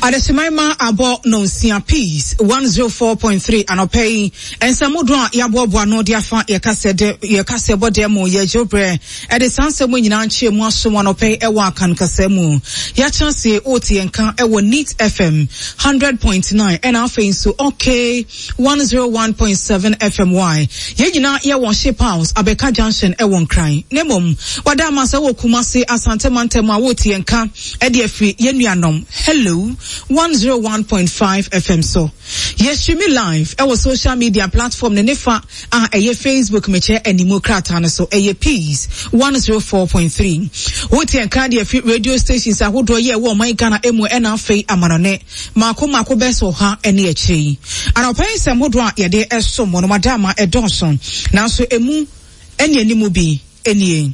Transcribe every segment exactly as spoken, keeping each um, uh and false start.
Adesimaima abo nonsia peace one oh four point three anopai ensamudro yabobo no diafa yakasede yakasebo demo ye jobre ede sansemu nyina nche mu asom anopai ewa kan kasemu ya chance oti enka ewo Neat F M one hundred point nine and afei so okay one oh one point seven F M Y ye nyina ye won ship house Abeka Junction ewo nkran nemom wada masa wo Kumasi Asante Mantemu awoti enka ede afri ye nuanom hello one oh one point five F M so. Yes, you me live. Our social media platform nefa ah eye Facebook meche enimokrata na so eye peace one oh four point three. Woti enka de radio stations ahodo ye wo man Ghana emu ena afei amanone. Mako mako beso ha ene achi. Anopai sem hodo a ye de eso mo no madama edonson. Nanso emu ene animu bi enie.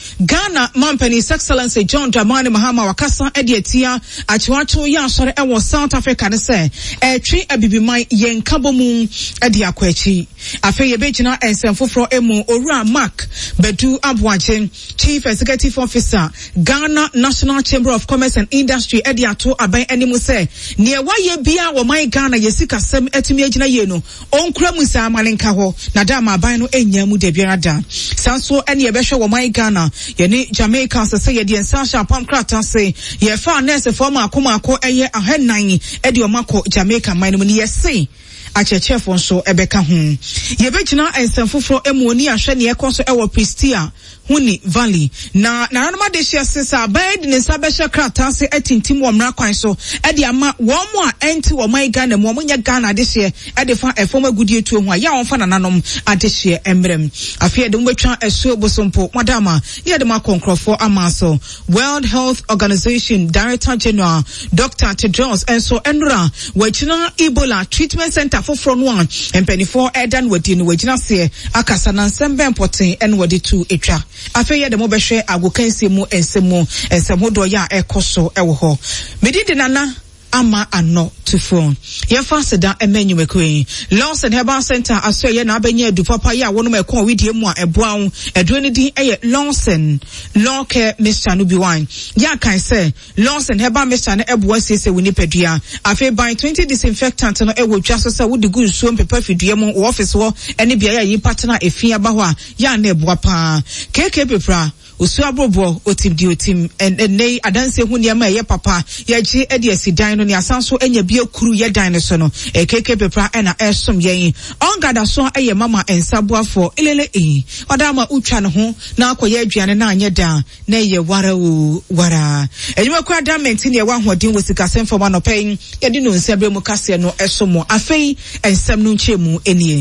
Ghana Mampeni His Excellency John Dramani Mahama wakasa edietia achiwacho ya sore ewo South Africa ne se e twi abibimai yenkabo mu edi akwachi afe ye bejina ensemfofro emu Owura Mark Bedu Abuaje Chief Executive Officer Ghana National Chamber of Commerce and Industry edi ato aban enimu se ne waye bia wo man Ghana yesika sem etumi agina ye no onkura mu sa amalenka ho na dama aban no enya mu de biara da sanso ene ye behwe wo man Ghana yeni Jamaica se ye de ensasha pam krata se ye fa nurse form akoma akọ eye ahenan e de omako Jamaica man mu ne yesi achechefo nso ebeka hu ye begina ensemfofro emu oni ahwe ne ekoso ewo Pristia Huni Valley na na ranoma de hye sesa bed ne sabehye krata se atintim wo mra kwan so e de ama wo mo a enti wo man Ghana mo nya Ghana de hye e de fa efom agudie tu ho a ya won fa nananom ade hye emrem afie de mbetwa esuo bosompo madama ne de makonkrofo amaso World Health Organization Director General Doctor Tedros enso enra wachina Ebola Treatment Center for from one and penny four edan wadi no wagina se akasa na nsem ben poten en wadi tu etwa afeye de mo behwe agokanse mu ensemo ensemo do ya ekoso ewo ho medi de nana ama ano to phone ye fast da emenyu ekwe Lawson Herbal Center aso ye na abanye du papa ya wono me kon widie mu a eboa edro ni din eye Lawson Law Care Mister no bi wan ya kan say Lawson Herbal Mister na eboa sese woni padua afi by twenty disinfectant no ewo twa so say wodi gu nsuo mpepa fidua mu office wo ene bia ya yi partner efi aba ho a ya na eboa pa keke pepra osu abrobo otim di otim en nei adanse hu ne ma ye papa ye gi edi asidan no ne asanso enya bia kuru ye dan ne so no e keke pepra ena esom yen ongada so eye mama ensaboafo ilele e odama utwa ne ho na akoye aduane na anye da na ye wara o wara enyuma kwa adament ne wa hodin wosika semfo ma no pen ye di no nsabre mu kase no esomo afei ensam no nchemu enie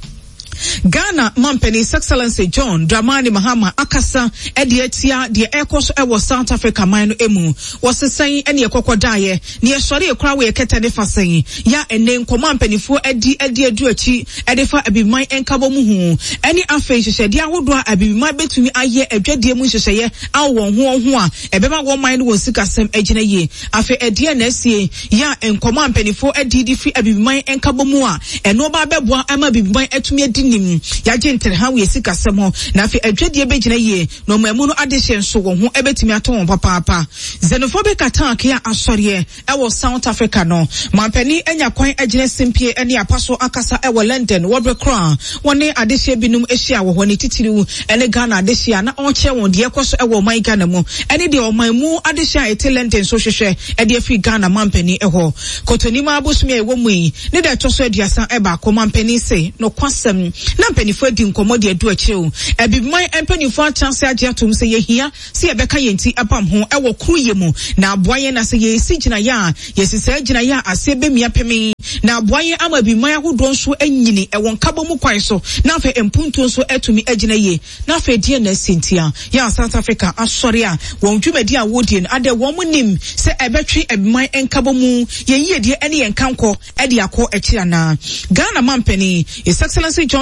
Ghana Mampeni His Excellency John Dramani Mahama akasa edietia de ekos ewo South Africa man emu wosesen ene ekokodaye ne esore ekura we eketa de fasen ya ene nkoma mpanifo edi edi edu achi edefa abiman enkabo mu hu ene afei hyehyede ahodo abiman betumi aye adwade mu hyehyeye awon ho ho a ebeba wo man no wosikasem agina ye afei edie na asie ya nkoma mpanifo edi di fi abiman enkabo mu a eno ba beboa ama abiman etumi edi nim ya gentle ha we sika semo na afi adwade begina ye no mamu no adehye nso wo ho ebetimi aton papa papa xenophobic attack ya asori e South Africa no mampani enya kwan agina simpie ene apaso akasa e wo London wobre kra woni adehye binum ehia wo ho ne titiriwu ene Ghana adehye na onche won de ekoso e wo man Ghana mu ene de o man mu adehye e London so hwehwe e de afi Ghana mampani e ho kotonima abosumi e wo mu yi ne de toso aduasa e ba ko mampani se no kwasem na mpanifo di nkomo de adu akyereu ebiman mpanifo atranse agye atom se yehia se yebeka yenti apam ho ewo kruye mu na aboaye na se yesi gina ya yesisa gina ya ase bemia pemi na aboaye ama ebiman ahodo nso anyini ewo nkabo mu kwan so na afa empuntu nso etumi agina ye na afa die na sentia ya South Africa asori a won dwumadi a wodie ade won munim se ebetwe ebiman enkabo mu yeyi die ene yenkanko ede akọ akyira na Ghana mampani His Excellency John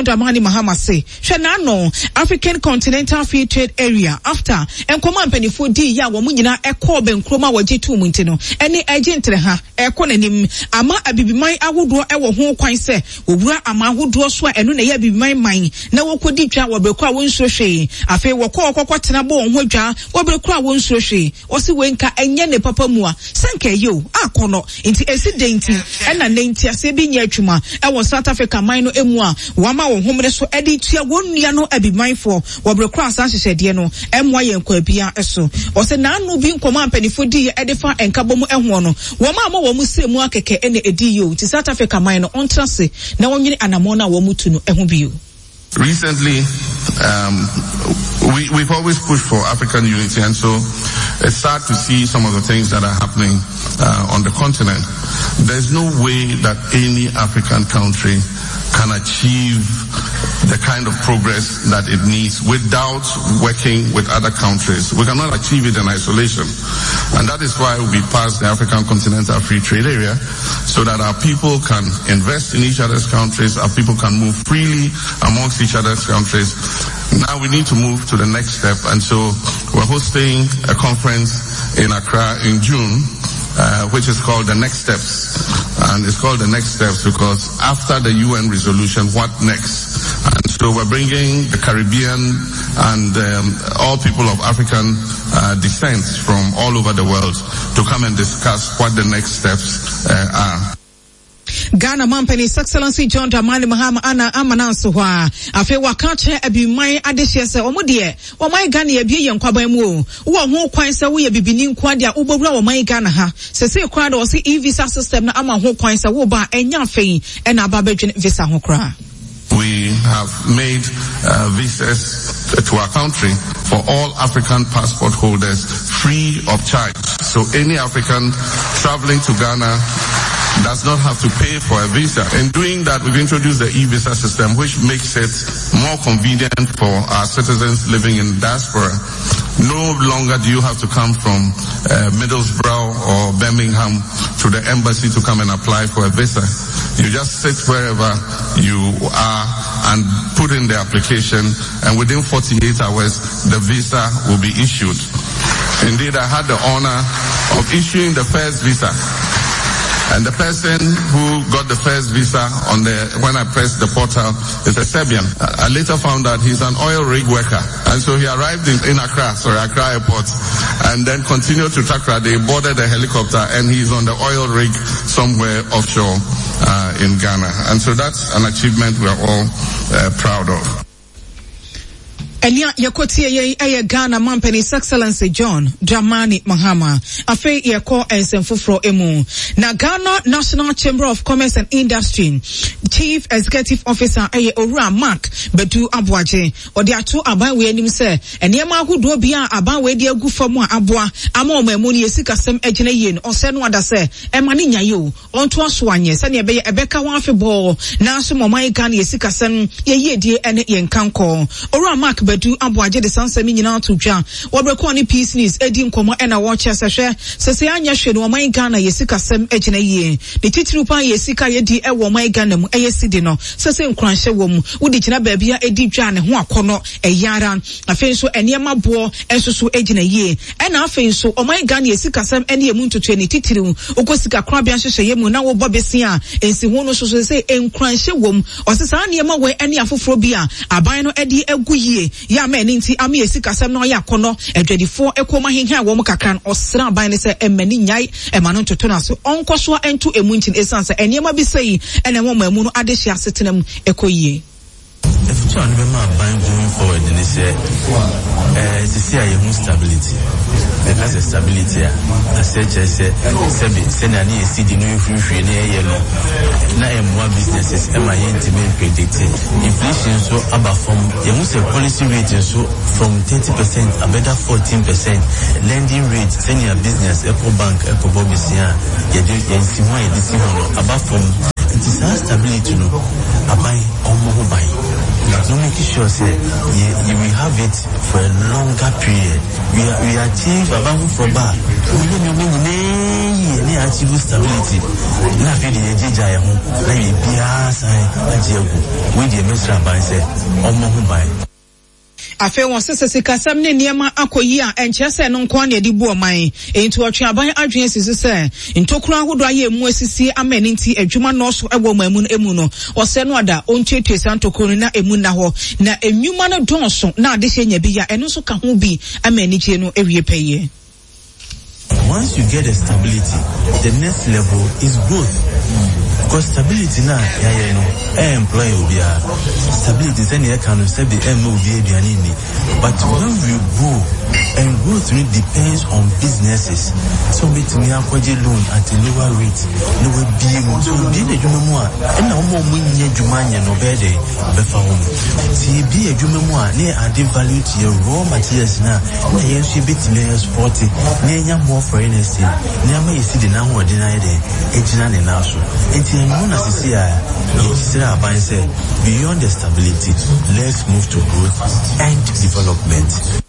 Dramani Mahama say Shanano African Continental Free Trade Area after and command penny for D ya womunina eko ben kroma waje tu muntino any agent ha eko nanim ama abibimai awodo ewo ho kwan se wowura ama awodo so eno na ya bibimai man na wokodi twa wobrekwa wonsuo hwe afi wokọ okọ tena bo ho dwa wobrekwa wonsuo hwe osi wenka enye ne papa mu a sanka yo akono nti esidenti ena nenti ase bi nya atwuma ewo South Africa man no emu a wama wo homre so edi tua wonnua no abibimai wobrekwa asan hyehyede no emwa yenkwa bia eso ose na anu bi nkoma ampanifo di edefa enkabom ehwo no woma ama wo mu semu akeke ene edi yo ti South Africa man no ontrase na wonwene anamona wo mutu no ehu bio. Recently, um, we, we've always pushed for African unity, and so it's sad to see some of the things that are happening uh, on the continent. There's no way that any African country can achieve the kind of progress that it needs without working with other countries. We cannot achieve it in isolation. And that is why we passed the African Continental Free Trade Area, so that our people can invest in each other's countries, our people can move freely amongst each other's countries. Now we need to move to the next step, and so we're hosting a conference in Accra in June, uh, which is called the Next Steps. And it's called the Next Steps because after the U N resolution, what next? And so we're bringing the Caribbean and um, all people of African uh, descent from all over the world to come and discuss what the next steps uh, are. Ghana Mampany's Excellency John Dramani Mahama ana amananso hwa afi wakache abimai adehye se omudie omai Ghana ye bie yenkwaban mu wo ho kwan se wo ye bibini nkwa dia ubowura omai Ghana ha sese kwa da osi e-visa system na ama ho kwan se wo ba enya afei ena aba bedwene visa ho kra. We have made uh, visas to our country for all African passport holders free of charge. So any African traveling to Ghana does not have to pay for a visa. In doing that, we've introduced the e-visa system, which makes it more convenient for our citizens living in diaspora. No longer do you have to come from uh, Middlesbrough or Birmingham to the embassy to come and apply for a visa. You just sit wherever you are and put in the application, and within forty-eight hours, the visa will be issued. Indeed, I had the honor of issuing the first visa. And the person who got the first visa on the, when I pressed the portal, is a Serbian. I later found out he's an oil rig worker. And so he arrived in, in Accra, sorry, Accra airport, and then continued to Takra. They boarded a helicopter and he's on the oil rig somewhere offshore, uh, in Ghana. And so that's an achievement we are all uh, proud of. Elia yakotie ye eye Ghana Mampany's Excellency John Dramani Mahama afe yeko ensemfofro emu na Ghana National Chamber of Commerce and Industry Chief Executive Officer eye Owura Mark Bedu Aboaje odi ato aban we anim se enema ahodo bia aban we de agu fam a aboa ama omemu ne yesikasem agina yie no ose no ada se ema ne nyaye o onto aso anye se ne ebe ebeka wan afebọ na so moman Ghana yesikasem ye yie die ene yenkanko Owura Mark Bedu Aboaje de sansemi nyina to dwa wobreko ni peace news edi nkomo ena wo che sehwe sese anya hwe no man Ghana yesikasem agina yie de titiri pa yesika ye di e wo man Ghana mu eyesidi no sese nkranhye wo mu wodi gina baabia edi dwa ne ho akono eyara afen so enema bo ensoso agina yie ena afen so o man Ghana yesikasem ene emu ntoto ne titiri okosika krabia hyehyɛ ye mu na wo bobesi a ensi ho no so so sese nkranhye wo mu osesa anema we ene afoforo bi a aban no edi agu yie ya meni nti ami yesikasem no ya kono edwadifo ekoma henhia wo mu kakran osra aban ne se emani nyai emano ntoto na so onkoso entu emu ntin esanse enema bi sei ene wo mamu no adehia setenam ekoyie. The future of the bank going forward in this year, uh, to see a new stability. Because the stability, I said, I said, send a new city, new free free, yellow. Now, more businesses, am I intimate predicted? Inflation so about from, you must have policy rate so from thirty percent, a better fourteen percent. Lending rate, send your business, Apple Bank, Apple Bobisia, you do, you see why this is about from. It is our stability, no. I buy or more buy. No making sure say you, you will have it for a longer period. We are we achieve about for bar. We don't know any achieve stability na fe de yejeja ye ho na ye bia san ajiegu we de mesra ban se omo ho ban afe won sese sikasam ne niema akoyi a enchese no nko na di bu oman enti otwe aban adwen sisi se ntokura hodo aye mu asisi amani nti adwuma no so ewo mamu no emu no ose no ada ontwetwe santokoro na emu na ho na enwuma no donso na ade hye nya bi ya eno so ka ho bi amani je no ewie peye. Once you get a stability, the next level is growth. Because stability now, yeah, yeah, no, I employ obia. Stability is any kind of stability, I know obia ni. But when we grow, and growth really depends on businesses. So we to me akwaje loan at a lower rate, lower B M. So be the juma more, and now more money jumanya no bede befa home. See be a juma more, near adding value to your raw materials now. Na yenshi bit me sporty, near more for anything. Near me see the now ordinary day, ejina ne naso. And known as the C I A, beyond the stability, let's move to growth and development.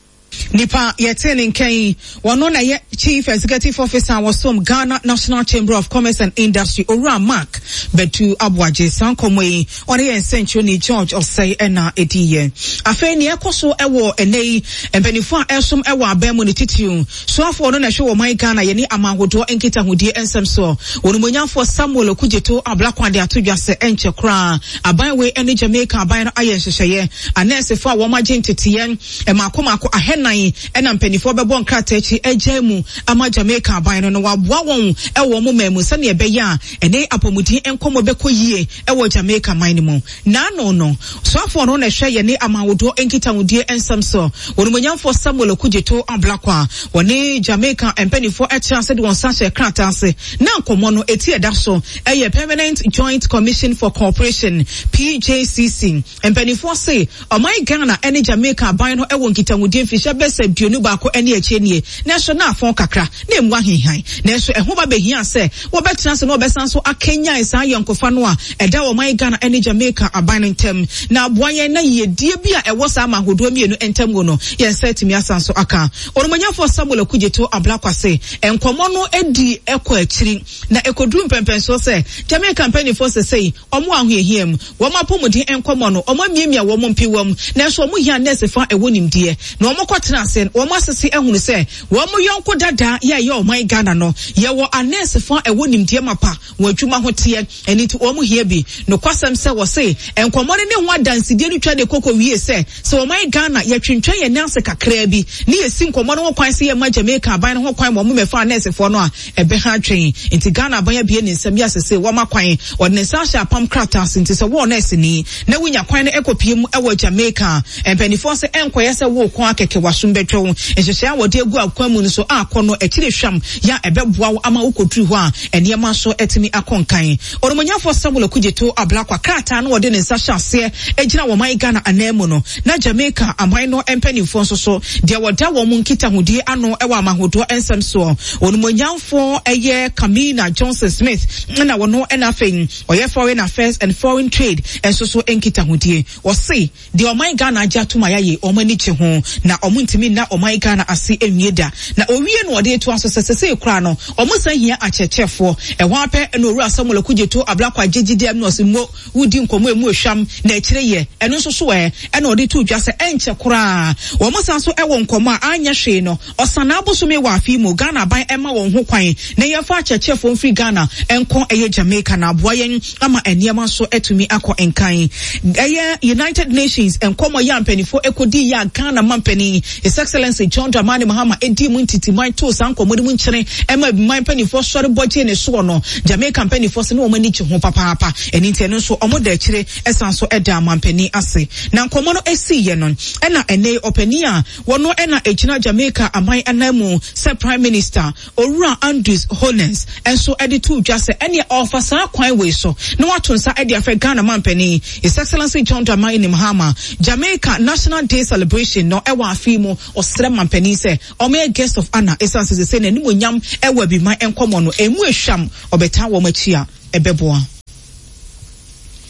Nipa yetene nkai wano na ye Chief Executive Officer was from Ghana National Chamber of Commerce and Industry Ora Mark Betu Abuaje Sankomwe ore ye Central ni George Osei ena ediye afa ni ekoso ewo enei empenifo esom ewo abemu ni titiu so afo no na hwe wo man Ghana ye ni amahodo enkita hodie ensem so onumonyafo Samuel Okujeto Ablakwande atodwase enche kra abanwe ene Jamaica aban no aye hyehyeye anesefo a wo magye ntetiye emakomako ahenan ena mpenifo bebo nkrata echi ejemu ama Jamaica aban no waboa won ewo mo mamu sane ebeye a ene apomudi enkomo beko yie ewo Jamaica man mu na no no so afo no na hwe ye ne amawodo enkita wodie ensam so onumonyamfo Samuel Okujeto Ablakwa woni Jamaica empenifo echa said won sache krata ase na nkomo no eti eda so eye Permanent Joint Commission for Cooperation P J C C empenifo say o my Ghana ene Jamaica aban no ewo nkita wodie fisha bese bionu baako ene echenie na so na afon kakra na emu ahihan na so eho ba behia se wo betena se no besan so akenya isa yonkofa no a eda wo man Ghana ene Jamaica aban ntem na aboaye na yedie bi a ewo sa amahodo mienu ntem go no ye set mi asan so aka onumanyafo Samuel Okujeto Ablakwa se enkomo no edi ekọ akiri na ekodu mpempen so se Jamaica campaign for say omo ahohiam wo mapomodi enkomo no omo miemia wo mpiwam na so omo hia nurse fa ewo nimdie na omo kwatena se omo asese ehunu se wo mo yonko dada ya ye oman Ghana no ye wo anese fa ewo nimdie mapa wo adwuma hote eni ti omo hia bi no kwasem se wo se enkomo ne ho adansidie no twa de koko wie se se oman Ghana ye twentwa ye nase kakra bi ne ye sin komo no kwan se ye ma Jamaica aban ho kwan mo mo mefa nese fo no a ebe ha twen enti Ghana aban bia ne nsam ya sese wo makwan o ne sa sha pam kratas enti se wo nese ni na wunya kwan ne ekopiem ewo Jamaica empenifo se enkoye se wo kon akeke wasum betwe wo ehyehyia wo de egu akwan mu so akono ekire hwam ya ebeboa wo ama ukotru ho a enema so etimi akonkan oromonyafo Samuel Okujeto Ablakwa krata no wo de ne sa sha se ejina wo man Ghana anemu no na Jamaica aman no empenifo so so de wo da wo mu nkita hodie ano ewo amahodo ensem so oromonyafo eye Kamina Johnson Smith na wo no enafen oye Foreign Affairs and Foreign Trade enso so enkita hodie wo se de o man Ghana ajatuma yaye o mani che ho na o muntimi na o man Ghana ase enwieda na owie no de to aso sesese kura no o musan hia achechefo e ho ape no ru Samuel Okujeto Ablakwa jejide am no simo wudi nkomo emu ehwam na ekire ye eno so so e e na ode to dwase enche kura o musan so e wo nkomo a anya hwe no osana abosome wa afi mu Ghana ban ema won ho kwan na ye fa achechefo mfri Ghana enko eye Jamaica na aboyen ama eniema so etumi akọ enkan eye United Nations enkomo ya mpanifo ekodi ya Ghana mampani His Excellency John Dramani Mahama edi mu ntiti man to sanko modi mu nkyere ema man mpanifo sori boje ne so no Jamaica mpanifo se no o mani che ho papa papa eni nti eno so omo da akire esan so eda mampani ase na nkomo no esi ye no ena ene opani a wono ena echina Jamaica aman anamu se Prime Minister Owura Andrews Holness enso edi to dwase ene ofasa kwan we so no watonsa edi afa Ghana mampani His Excellency John Dramani Mahama Jamaica National Day celebration no ewa afimo osre mampani se o me guest of honor esan se se na ni monyam ewa bi man enkomo no emu ehwam obeta wo machi a ebeboa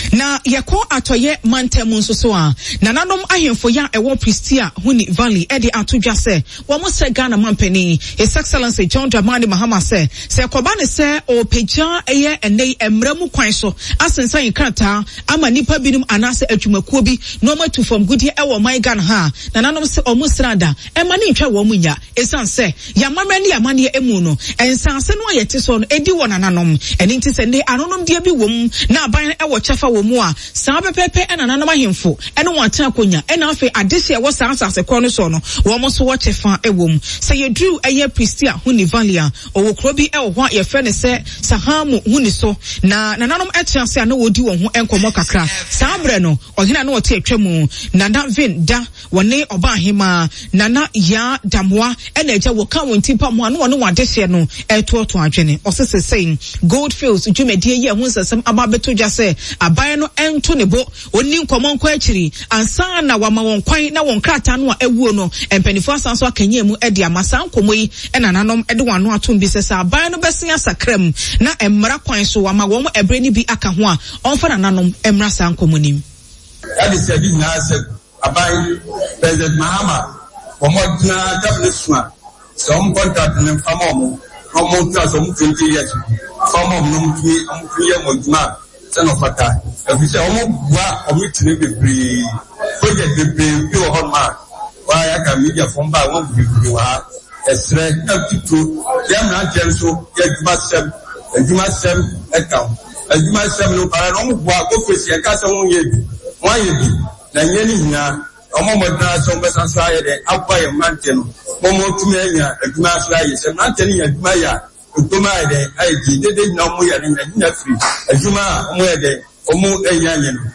Na yeko atoye mantemu nso so a nananom ahemfo ya ewo Pristia Huni Valley edi atudwa se wo mo se Ghana mampani His Excellency John Dramani Mahama se se koba ne se o peja eye enei emramu kwan so asensan ikrata ama nipa binum anase adwumakuo bi no matu fam gudie ewo man Ghana ha nananom se o musrada e mani ntwa wo munya esan se ya mamani ya mani emu no ensanse no ayete so no edi wo nananom eni nti se ne anonom die bi wom na aban ewo chafa wo mu a saa pepepe ena nananom ahemfo ene wata akonya ena afi adehye wo saa asase kro no so no wo mo so wo chefa ewom se yedru eye Pristia Huni Valley a owo kro bi ewo ho ye fe ne se sahamu huni so na nananom etiase na wodi wo ho enkomo kakra saa bre no ohina na wote atwamu nana vin da wone oba ahema nana ya damwa ena eja wo kan won tipa mo ano no wadehye no etoto adwene osese saying Goldfields dwumedie ye ho nsasem ababeto dwa se aban no ento ne bo oni nkomo nkwa akiri ansa na wama won kwan na won krata no a ewuo no empanifo asanso akanya mu edi amasa nkomo yi ena nanom ede wano atom bi se sa aban no besia sakram na emra kwan so wama won ebre ni bi aka ho a onfa nanom emra sa nkomo nim that is said na said aban President Mahama omodna tabneswa some contract nem famomo omo ta some twenty years famomo no mutumi amutumi amodma se no fata afise omo gwa omitini bebre project bebre bi o homa wa ya ka media fomba won bebre wa esre akito yam na jenso ya djuma sem djuma sem eka djuma sem no para no gwa ko fesi eka se won ye bi won ye bi na nyeni hina omo modna so be sanso aye de akwa ye mante no momo tumi anya djuma so aye se mante ni djuma ya utoma de aye di de na mo ya ni na free djuma mo ye de omo enyanye no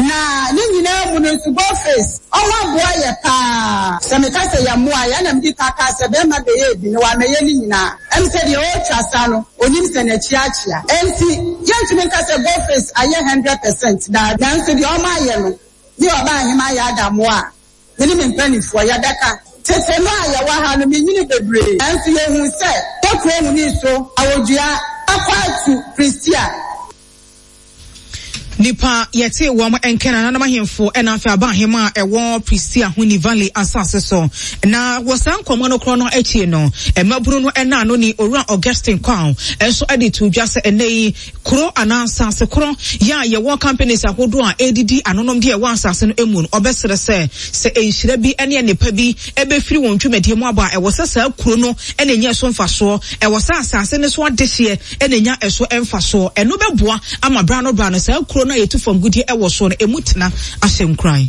na ni nyina mu no to go face owa boa ye pa se me ka se ya mo aya na mdi kaka se be ma be ye bi no wa me ye ni nyina em se de o twasa no onim se na chiachia enti ye ntumi ka se go face aye one hundred percent da dan se de o ma ye no ni oba ahima ya da mo a ni me mpanifo ya daka tete no aye wa ha no me nyini bebre enti ye hu se to ko mu ni so awodua akwa tu Pristia nipa yete wo mo enkena na mahemfo ena afa aba hema ewo Pristia Huni Valley asase so na wosan komo no kro no echi no emaburu no ena no ni Owura Augustine Kwan enso ade to dwase enei kro anansa se kro ya ye wo companies ahodo a edidi anonom de ewo asase no emu no obesere se se enhira bi ene nipa bi ebefiri won twumedie mu aba ewo sesa kro no ene nya so mfaso ewo sa asase ne so adehye ene nya eso emfaso eno beboa ama bra no bra no sa kro na yetu from goodie ewo so no emutena asem kran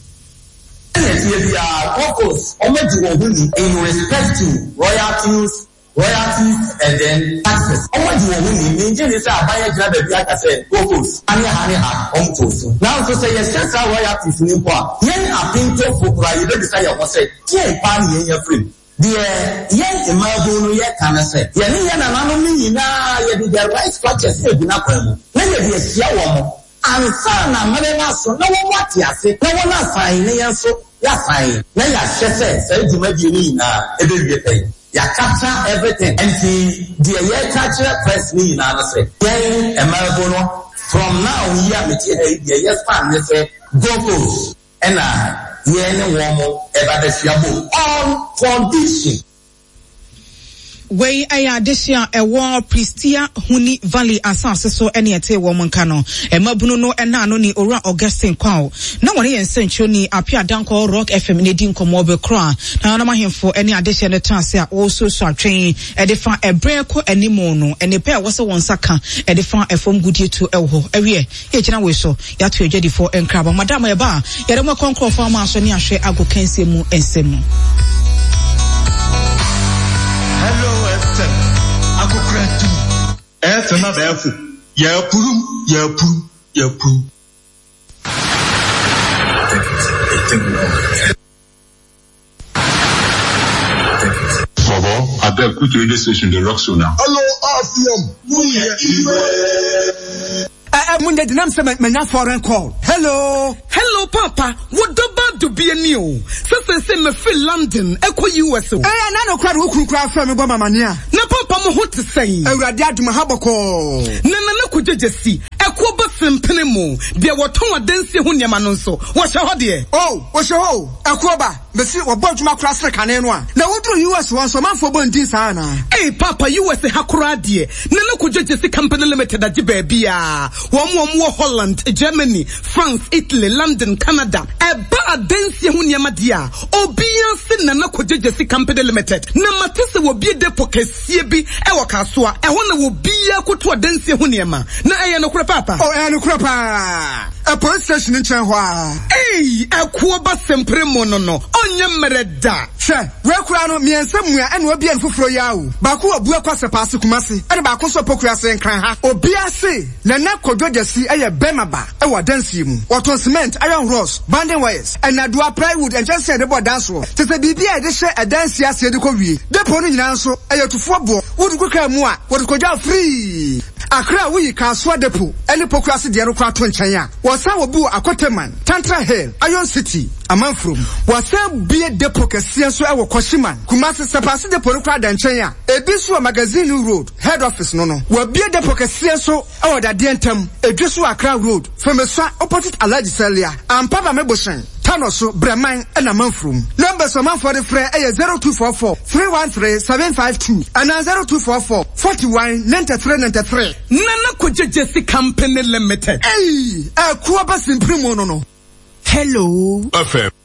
focus in respect to royalties royalties and then taxes. Omo di wo ni ni nje ni say abaye gira be bi aka say focus ani hani ha on to so now so say yes say royalties ni po a yen apinto fokura you dey say you say tie pa ni yen free the yen imagine no ye kan say ye ni ye na nanu ni na ye di the right structures e bi na kwa mu na ye bi esia wo mo ansa na mele na so na wo wati ase na wo na sign ne yen so ya sign na ya hwese say di madi ni na e be wie pay ya capture everything and the the year capture press me na say then emergo no from now here me the year span me say go goes and na ye ne wo mo e ba da fiabo on condition Way aya desia ewo Pristia Huni Valley asase so ene ete wo monka no emabunu no ena no ni Owura Augustine Kwan na wone yensencho ni apia danko Rock F M ne di nkomo be kra na na mahemfo ene adesia ne transe a wo so so atwen e de fa ebre ko animo no ene pe wo se won saka e de fa efom gudie to ewo ewie ye gina we so ya to agedi for enkraba madam e ba ye de mo konkro fa ma so ni ahwe ago kanse mu ensemu Akokratu ete na befu ya purum ya purum ya purum Baba, Abel, quick radio station, the rock so now. Hello, Afiam. Munye Eh, Munye, the name say my foreign call. Hello. Hello, Papa. What about to be a new? So say me feel London, echo U S O. Eh, na no crowd who could cry from me go mania. Na Papa mo what to say. Eh, Radiad Mahabako. Na na na kujeje si. Ekwo ba simpene mo de woton adansi ho niam no nso wo hye ho de oh wo hye ho akoba besi wo bodwuma kura sre kane no a na wodru U S won so manfo bondin sa na eh papa U S hakura de na na kujejesi company limited agi ba bia wo mo wo Holland, Germany, France, Italy, London, Canada eba adansi ho niam de a obia se na na kujejesi company limited na matese wo bi depo kesie bi e wo kasoa e ho na wo bia koto adansi ho niam na eye no kura papa oh eh no kura pa a police station in Chenhua eh akuoba sempre mo no no onye mereda she we kura no miensam a ene obi en foforo yawo ba ko obu akwase paase kumase ene ba ko so pokura se nkran ha obi ase na na kodwojasi eye bemaba e wa dansi mu oton cement iron rods banding wires and adua plywood and just say the board dance wo te se bibia e de hye e dansi ase de ko wie depo no nyina nso eye tufo bo wodu kuka mu a wodu kodwa free akra wi kaso depo ene pokura se de ro kwa to nchen a wosa wo bu akoteman Tantra Hill Iron City amanfrom wosa bie depo kese so e wo Koshiman Kumasi sepase depo ro kwa da nchen a ebi so magazine road head office no no wo bie depo kese so e wo da de ntam edwe so Accra road femesa opposite Alhaji Salia ampaba meboshen Tanoso Breman and Amanfrum. Numbers of man for the free A zero two four four three one three seven five two and zero two four four forty one ninety three ninety three. Nana Kujejesi Company Limited. Hey, a Kuabas in Primo no no. Hello. F M.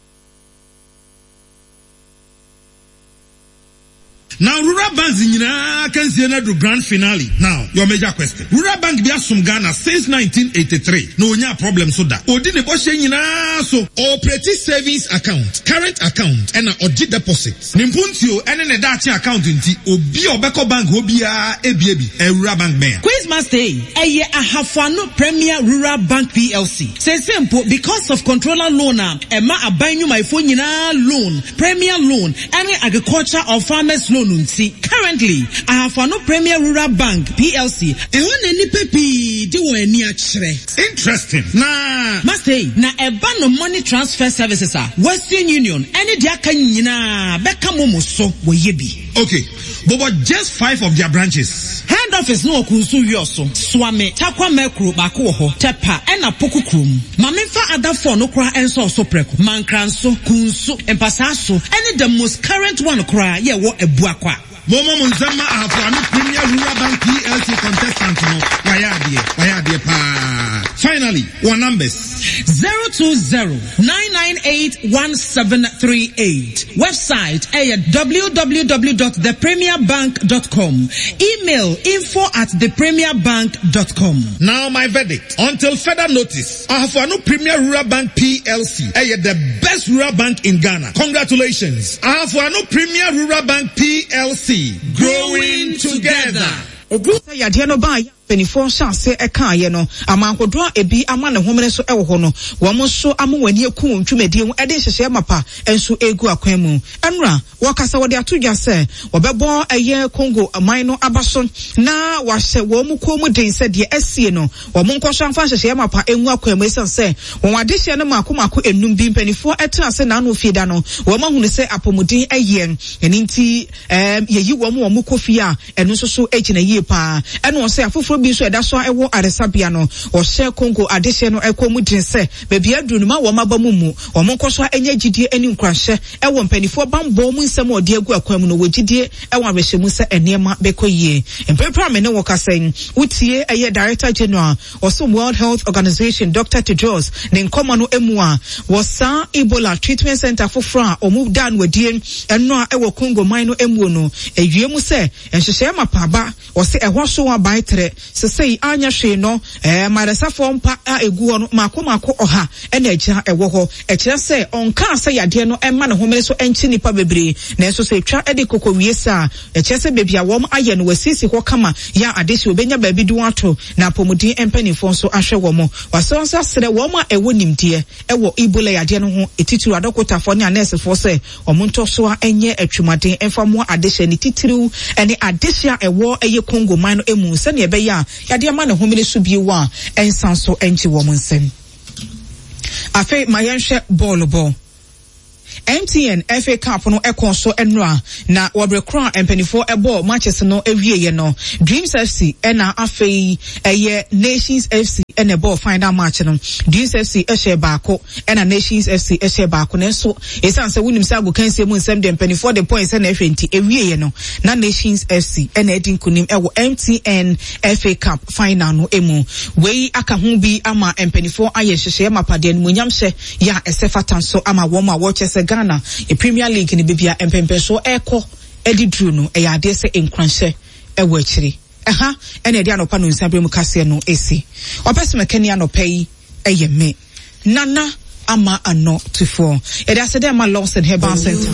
Now, Rural Bank in can see another grand finale. Now, your major question. Rural Bank be asum Ghana since nineteen eighty-three. No nya problem so that. Odi ne boshe nyina so operating savings account, current account, and a oji deposit. Nimpuntio ene ne dachi account nti obi obeko bank obi a ebi ebi e Rural Bank man. Quizmaster eye ahafano Premier Rural Bank P L C. Say simple because of controller loan am ema abanyu my phone nyina loan, Premier loan, any agriculture or farmers loan. Currently, I have no Premier Rural Bank P L C. I want any pepi do any actually. Interesting. Nah, must say na e ban no money transfer services are Western Union. Any dia kanyina beka momo so wo yebi. Okay, but just five of their branches. Head office no kunsu yoso. Swame takwa mekro bako ho tepa ena poku krum. Mamemfa other four no kra enso so preko. Mankranso kunsu empasaso. Any the most current one kra ye wo ebu kwa. Momo Munzama Afano Premier Rural Bank P L C contestant no wayadie wayadie pa. Finally, one numbers zero two zero nine nine eight one seven three eight. Website at w w w dot the premier bank dot com. Email info at the premier bank dot com. Now my verdict. Until further notice, Afano Premier Rural Bank P L C is the best rural bank in Ghana. Congratulations. Afano Premier Rural Bank P L C. Growing together. Edisa yade no ba twenty-four chance e kan ye no amankodo ebi ama ne homene so e wo ho no wo mo so amwani eku ntwumedie hu e de hyehye mapa enso egu akwan mu enra wo kasa wo de atodwa se wo bebo eye Congo aman no abaso na wa hye wo mu ko mu den se de asie no wo mo nkoso amfa hyehye mapa engu akwan mu esan se wo wade hye no makomako enum bi mpanifo etena se na no fieda no wo ma hunu se apomudin eye eni nti em yeyi wo mo wo mu kofi a eno so so egina yie pa eno se afoforo bi so eda so ewo aresabia no o hye Congo adehye no ekomu din se bebi aduru ma wo maba mu mu o mo nkoso anya gidie ani nkrahye ewo mpanifo bambo mu nsem odi agu akwam no wogidie ewo arehemu se enema bekoyie empepra me ne wo kasen utie eye director general of World Health Organization Doctor Tedros ne nkoma no emu a wo sa Ebola treatment center foforo a omu dan wadie eno a ewo Congo man no emu no ewiemu se enhyehye mapaba wo se ehwo so wa baitre se sei anya hwe no eh maresafo mpa a egu no makomako oha ena agya ewo ho e kire se onka se yade no ema ne homere so enchi nipa bebre na eso se twa ede kokowie sa e kire se bebia wo aye no wasisi ho kama ya adesi obenya baabi du ato na pomudin empanifo so ahwe wo mo wasonsa sere wo ma ewo nimdie ewo Ebola yade no ho etitiru adokotafo ne anesefo se omonto so a enye atwumaden emfamo adehye ne titiru ene adehye ewo eye Congo man no emu se ne ebe ya yade ama ne homene so biwa ensan so enchi wo nsem afi mayenhwe ball ball M T N F A Cup no ekon so enra na wobrekra empanifo ebo matches no ewie no Dreams F C ena afei eye Nations F C ena ball final match no Dreams F C ehye baako ena Nations F C ehye baako nenso esan se wunim se ago kanse mu nsem de empanifo de points ena twenty ewie no na Nations F C ena edin kunim ewo M T N F A Cup final no emu wei aka ho bi ama empanifo aye hyehye mapade no munyamhye ya esefatan so ama wo ma wo chese Ghana e Premier League ni bibia empempe so eko edi dru no e yade se enkranhye ewo akiri aha ene de anopa no nsabre mu kase no esi opese mekani anopa yi eye me nana ama ano to four e da se dem ma Lawson Herbal Center